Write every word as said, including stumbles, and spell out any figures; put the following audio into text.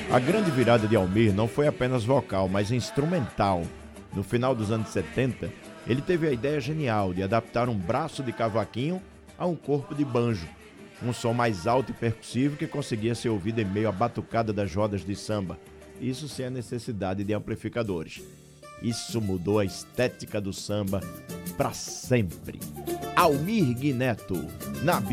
A grande virada de Almir não foi apenas vocal, mas instrumental. No final dos anos setenta, ele teve a ideia genial de adaptar um braço de cavaquinho a um corpo de banjo, um som mais alto e percussivo que conseguia ser ouvido em meio à batucada das rodas de samba, isso sem a necessidade de amplificadores. Isso mudou a estética do samba para sempre. Almir Neto, na